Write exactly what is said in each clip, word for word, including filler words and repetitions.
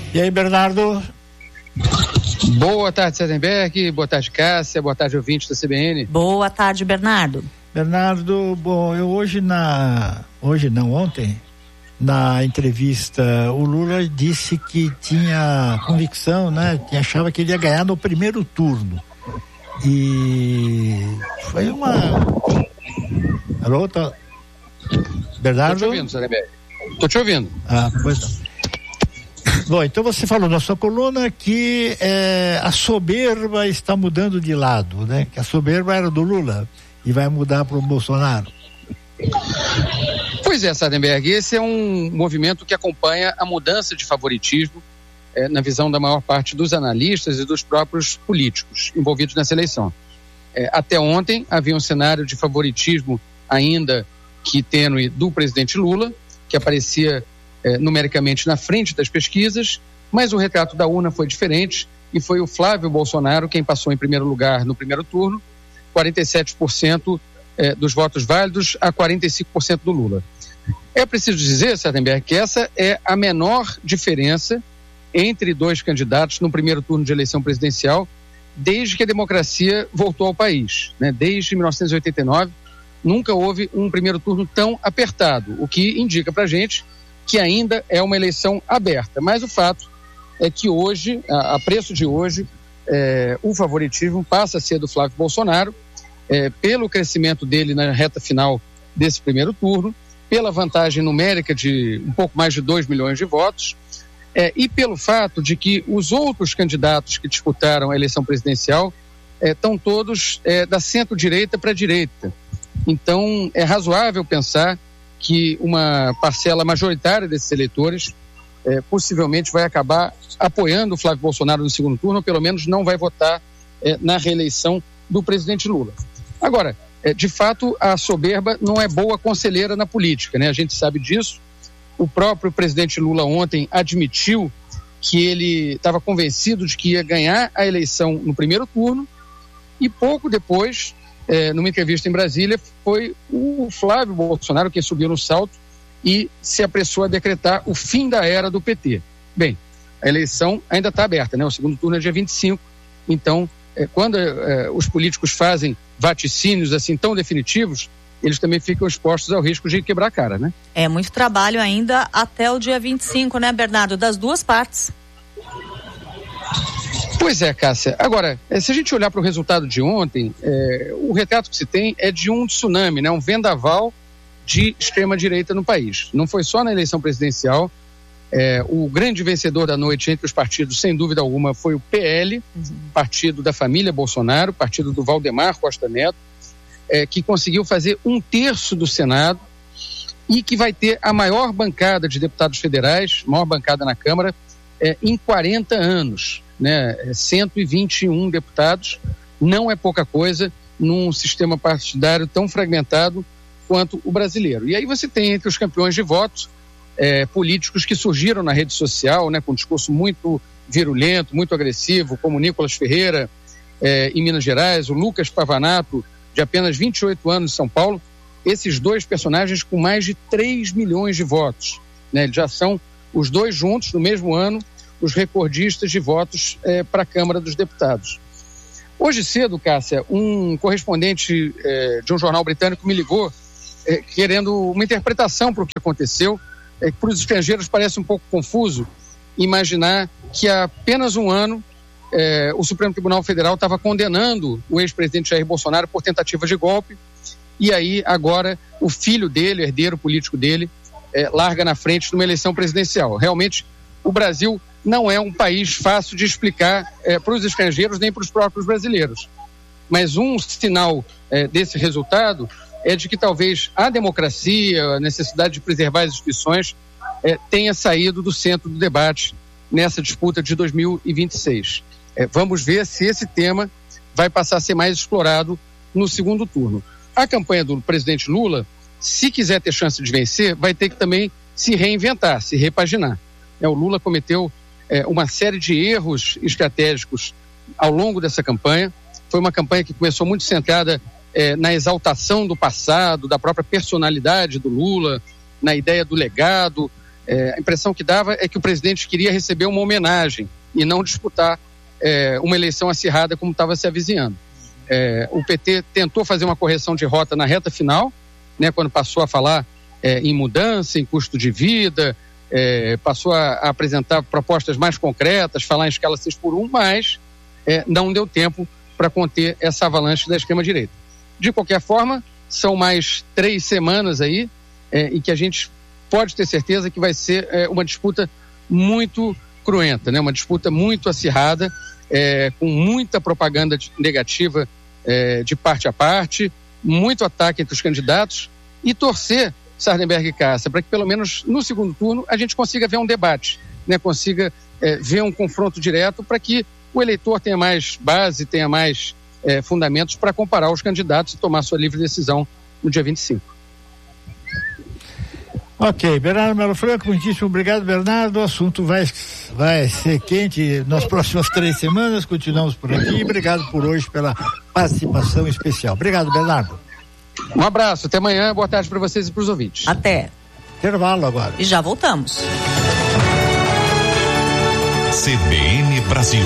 E aí, Bernardo? Boa tarde, Sardenberg, boa tarde, Cássia, boa tarde, ouvintes da C B N. Boa tarde, Bernardo. Bernardo, bom, eu hoje na, hoje não, ontem, na entrevista, o Lula disse que tinha convicção, né, que achava que ele ia ganhar no primeiro turno. E foi uma... Alô, tá... Bernardo? Tô te ouvindo, Sardenberg. Tô te ouvindo. Ah, pois não. Bom, então você falou na sua coluna que é, a soberba está mudando de lado, né? Que a soberba era do Lula e vai mudar para o Bolsonaro. Pois é, Sardenberg, esse é um movimento que acompanha a mudança de favoritismo é, na visão da maior parte dos analistas e dos próprios políticos envolvidos nessa eleição. É, até ontem havia um cenário de favoritismo ainda que tênue do presidente Lula, que aparecia É, numericamente na frente das pesquisas, mas o retrato da urna foi diferente e foi o Flávio Bolsonaro quem passou em primeiro lugar no primeiro turno, quarenta e sete por cento é, dos votos válidos a quarenta e cinco por cento do Lula. É preciso dizer, Sardenberg, que essa é a menor diferença entre dois candidatos no primeiro turno de eleição presidencial desde que a democracia voltou ao país, né? Desde mil novecentos e oitenta e nove nunca houve um primeiro turno tão apertado, o que indica pra gente que ainda é uma eleição aberta, mas o fato é que hoje, a, a preço de hoje, é, o favoritismo passa a ser do Flávio Bolsonaro, é, pelo crescimento dele na reta final desse primeiro turno, pela vantagem numérica de um pouco mais de dois milhões de votos, é, e pelo fato de que os outros candidatos que disputaram a eleição presidencial é, estão todos é, da centro-direita para a direita. Então, é razoável pensar que uma parcela majoritária desses eleitores eh, possivelmente vai acabar apoiando o Flávio Bolsonaro no segundo turno, ou pelo menos não vai votar eh, na reeleição do presidente Lula. Agora, eh, de fato, a soberba não é boa conselheira na política, né? A gente sabe disso. O próprio presidente Lula ontem admitiu que ele estava convencido de que ia ganhar a eleição no primeiro turno e pouco depois... É, numa entrevista em Brasília, foi o Flávio Bolsonaro quem subiu no salto e se apressou a decretar o fim da era do P T. Bem, a eleição ainda está aberta, né? O segundo turno é dia vinte e cinco, então, é, quando é, os políticos fazem vaticínios assim tão definitivos, eles também ficam expostos ao risco de quebrar a cara, né? É muito trabalho ainda até o dia vinte e cinco, né, Bernardo? Das duas partes. Pois é, Cássia. Agora, se a gente olhar para o resultado de ontem, é, o retrato que se tem é de um tsunami, né? Um vendaval de extrema-direita no país. Não foi só na eleição presidencial. É, o grande vencedor da noite entre os partidos, sem dúvida alguma, foi o P L, uhum. Partido da família Bolsonaro, partido do Valdemar Costa Neto, é, que conseguiu fazer um terço do Senado e que vai ter a maior bancada de deputados federais, maior bancada na Câmara, é, em quarenta anos. Né, cento e vinte e um deputados, não é pouca coisa num sistema partidário tão fragmentado quanto o brasileiro. E aí você tem entre os campeões de votos é, políticos que surgiram na rede social, né, com um discurso muito virulento, muito agressivo, como o Nicolas Ferreira é, em Minas Gerais, o Lucas Pavanato, de apenas vinte e oito anos, em São Paulo. Esses dois personagens com mais de três milhões de votos, né, eles já são os dois juntos no mesmo ano os recordistas de votos eh, para a Câmara dos Deputados. Hoje cedo, Cássia, um correspondente eh, de um jornal britânico me ligou eh, querendo uma interpretação para o que aconteceu. Eh, para os estrangeiros parece um pouco confuso imaginar que há apenas um ano eh, o Supremo Tribunal Federal estava condenando o ex-presidente Jair Bolsonaro por tentativa de golpe e aí agora o filho dele, o herdeiro político dele, eh, larga na frente numa eleição presidencial. Realmente, o Brasil não é um país fácil de explicar eh, para os estrangeiros nem para os próprios brasileiros. Mas um sinal eh, desse resultado é de que talvez a democracia, a necessidade de preservar as instituições eh, tenha saído do centro do debate nessa disputa de dois mil e vinte e seis. Eh, vamos ver se esse tema vai passar a ser mais explorado no segundo turno. A campanha do presidente Lula, se quiser ter chance de vencer, vai ter que também se reinventar, se repaginar. É, o Lula cometeu é, uma série de erros estratégicos ao longo dessa campanha. Foi uma campanha que começou muito centrada é, na exaltação do passado, da própria personalidade do Lula, na ideia do legado, É, a impressão que dava é que o presidente queria receber uma homenagem e não disputar é, uma eleição acirrada como estava se avizinhando. É, o P T tentou fazer uma correção de rota na reta final, né, quando passou a falar é, em mudança, em custo de vida, é, passou a, a apresentar propostas mais concretas, falar em escala seis por um, mas é, não deu tempo para conter essa avalanche da extrema-direita. De qualquer forma, são mais três semanas aí é, em que a gente pode ter certeza que vai ser é, uma disputa muito cruenta, né? Uma disputa muito acirrada, é, com muita propaganda de, negativa é, de parte a parte, muito ataque entre os candidatos e torcer, Sardenberg e Cássia, para que pelo menos no segundo turno a gente consiga ver um debate, né? Consiga é, ver um confronto direto para que o eleitor tenha mais base, tenha mais é, fundamentos para comparar os candidatos e tomar sua livre decisão no dia vinte e cinco. Ok, Bernardo Melo Franco, muitíssimo obrigado, Bernardo. O assunto vai, vai ser quente nas próximas três semanas. Continuamos por aqui. Obrigado por hoje pela participação especial. Obrigado, Bernardo. Um abraço, até amanhã. Boa tarde para vocês e para os ouvintes. Até. Intervalo agora. E já voltamos. C B N Brasil.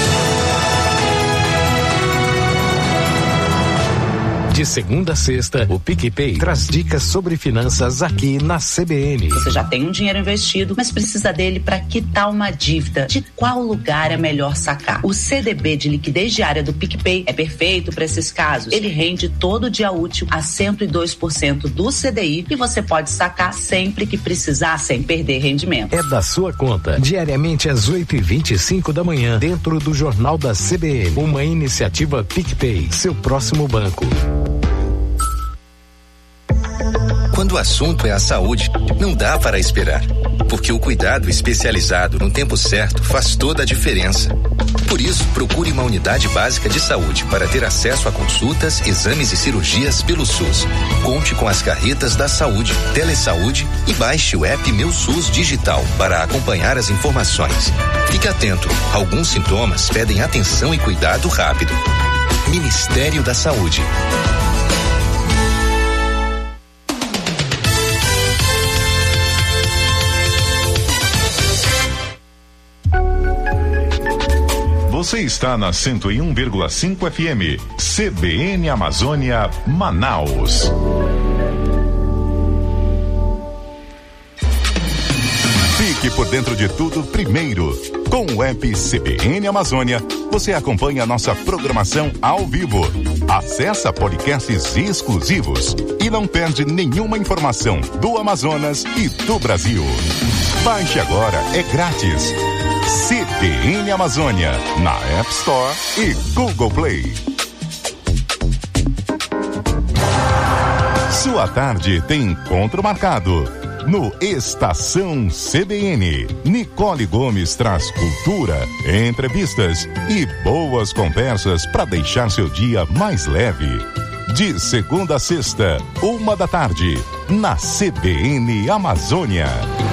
De segunda a sexta, o PicPay traz dicas sobre finanças aqui na C B N. Você já tem um dinheiro investido, mas precisa dele para quitar uma dívida. De qual lugar é melhor sacar? O C D B de liquidez diária do PicPay é perfeito para esses casos. Ele rende todo dia útil a cento e dois por cento do C D I e você pode sacar sempre que precisar sem perder rendimento. É da sua conta, diariamente às oito e vinte e cinco da manhã, dentro do Jornal da C B N. Uma iniciativa PicPay, seu próximo banco. Quando o assunto é a saúde, não dá para esperar, porque o cuidado especializado no tempo certo faz toda a diferença. Por isso, procure uma unidade básica de saúde para ter acesso a consultas, exames e cirurgias pelo SUS. Conte com as carretas da saúde, Telesaúde e baixe o app Meu SUS Digital para acompanhar as informações. Fique atento, alguns sintomas pedem atenção e cuidado rápido. Ministério da Saúde. Você está na cento e um vírgula cinco F M, C B N Amazônia, Manaus. Fique por dentro de tudo primeiro. Com o app C B N Amazônia, você acompanha a nossa programação ao vivo. Acessa podcasts exclusivos e não perde nenhuma informação do Amazonas e do Brasil. Baixe agora, é grátis. C B N Amazônia, na App Store e Google Play. Sua tarde tem encontro marcado no Estação C B N. Nicole Gomes traz cultura, entrevistas e boas conversas para deixar seu dia mais leve. De segunda a sexta, uma da tarde, na C B N Amazônia.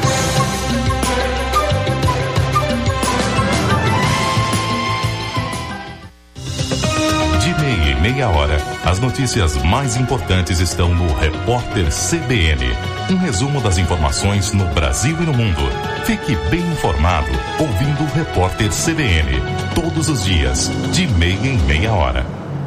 Meia hora, as notícias mais importantes estão no Repórter C B N. Um resumo das informações no Brasil e no mundo. Fique bem informado, ouvindo o Repórter C B N. Todos os dias, de meia em meia hora.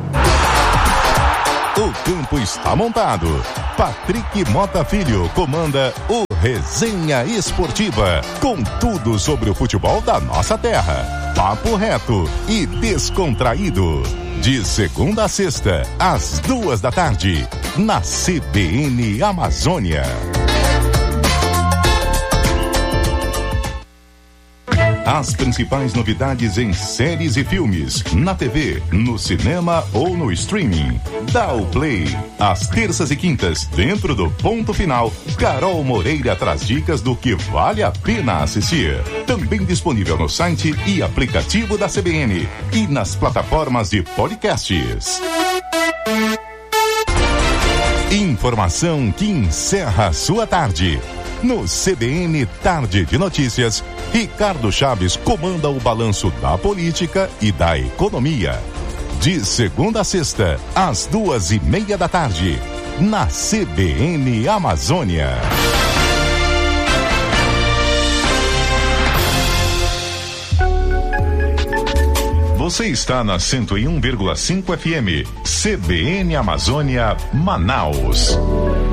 O campo está montado. Patrick Mota Filho comanda o Resenha Esportiva, com tudo sobre o futebol da nossa terra. Papo reto e descontraído. De segunda a sexta, às duas da tarde, na C B N Amazônia. As principais novidades em séries e filmes, na T V, no cinema ou no streaming. Dá o play. Às terças e quintas, dentro do Ponto Final, Carol Moreira traz dicas do que vale a pena assistir. Também disponível no site e aplicativo da C B N e nas plataformas de podcasts. Informação que encerra a sua tarde. No C B N Tarde de Notícias, Ricardo Chaves comanda o balanço da política e da economia. De segunda a sexta, às duas e meia da tarde, na C B N Amazônia. Você está na cento e um vírgula cinco F M, C B N Amazônia, Manaus.